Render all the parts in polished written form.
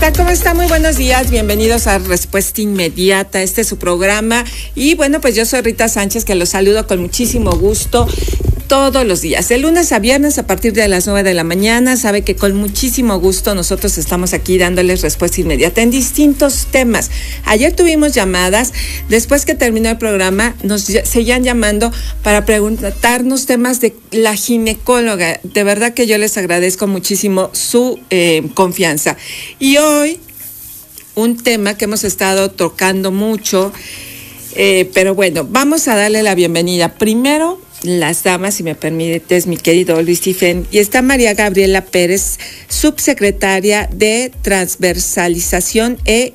tal? ¿Cómo está? Muy buenos días, bienvenidos a Respuesta Inmediata, este es su programa. Y bueno, pues yo soy Rita Sánchez, que los saludo con muchísimo gusto todos los días, de lunes a viernes a partir de las 9 de la mañana. Sabe que con muchísimo gusto nosotros estamos aquí dándoles respuesta inmediata en distintos temas. Ayer tuvimos llamadas, después que terminó el programa nos seguían llamando para preguntarnos temas de la ginecóloga. De verdad que yo les agradezco muchísimo su confianza. Y hoy un tema que hemos estado tocando mucho, pero bueno, vamos a darle la bienvenida. Primero, las damas, si me permites, mi querido Luis Stephen, y está María Gabriela Pérez, subsecretaria de Transversalización e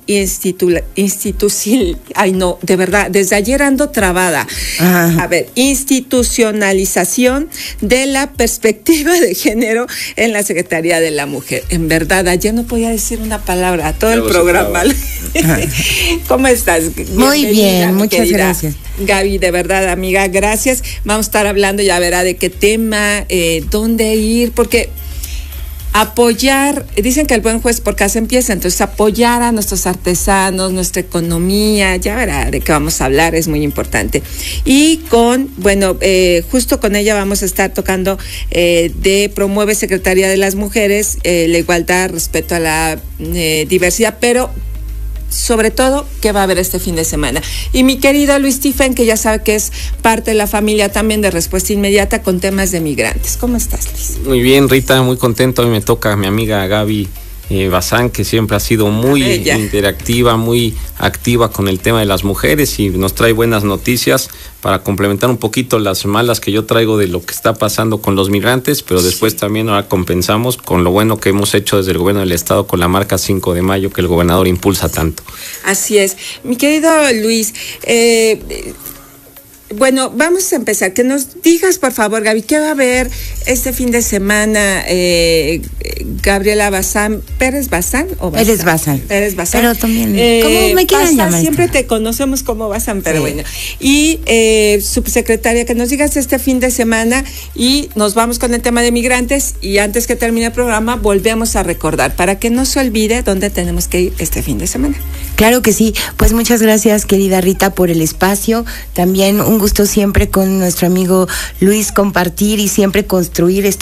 ay no, de verdad, desde ayer ando trabada. A ver, institucionalización de la perspectiva de género en la Secretaría de la Mujer. En verdad, ayer no podía decir una palabra, todo el programa. ¿Cómo estás? Muy bien, muchas gracias. Gaby, de verdad, amiga, gracias. Vamos a estar hablando, ya verá de qué tema, dónde ir, porque apoyar, dicen que el buen juez por casa empieza, entonces apoyar a nuestros artesanos, nuestra economía, ya verá de qué vamos a hablar, es muy importante. Y justo con ella vamos a estar tocando de Promueve Secretaría de las Mujeres, la igualdad, respeto a la diversidad, pero sobre todo, ¿qué va a haber este fin de semana? Y mi querido Luis Stephen, que ya sabe que es parte de la familia también de Respuesta Inmediata con temas de migrantes. ¿Cómo estás, Luis? Muy bien, Rita, muy contento. Hoy me toca a mi amiga Gaby Bazán, que siempre ha sido muy interactiva, muy activa con el tema de las mujeres y nos trae buenas noticias para complementar un poquito las malas que yo traigo de lo que está pasando con los migrantes, pero después también ahora compensamos con lo bueno que hemos hecho desde el gobierno del estado con la marca 5 de mayo que el gobernador impulsa tanto. Así es. Mi querido Luis, bueno, vamos a empezar. Que nos digas, por favor, Gaby, ¿qué va a haber este fin de semana? Gabriela Bazán, ¿Pérez Bazán o Bazán? Pérez Bazán. Pérez Bazán. Pero también, ¿cómo me quieran llamar? Siempre te conocemos como Bazán, pero sí. Bueno. Y subsecretaria, que nos digas este fin de semana y nos vamos con el tema de migrantes y antes que termine el programa volvemos a recordar para que no se olvide dónde tenemos que ir este fin de semana. Claro que sí. Pues muchas gracias, querida Rita, por el espacio. También un gusto siempre con nuestro amigo Luis compartir y siempre construir esto.